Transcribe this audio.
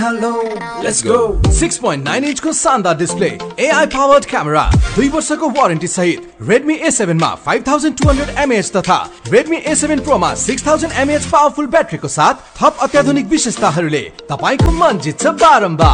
hello, let's go. 6.9 inch को शानदार display, AI powered camera, 2 वर्षको वारेन्टी सहित Redmi A7 मा 5200 mAh तथा Redmi A7 Pro मा 6000 mAh पावरफुल ब्याट्रीको साथ थप अत्याधुनिक विशेषताहरूले तपाईको मन जित्छ बारम्बार।